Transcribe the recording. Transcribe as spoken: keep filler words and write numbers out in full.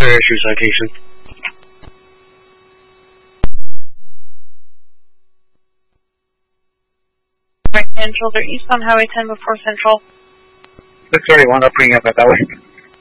Their issue citation. Right, Central, they're east on Highway ten before Central. six thirty-one, I'll bring up that way.